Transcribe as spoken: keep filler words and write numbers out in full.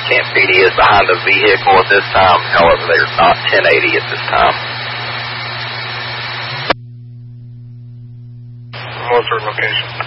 Camp P D is behind the vehicle at this time. However, they're not ten eighty at this time. What's their location?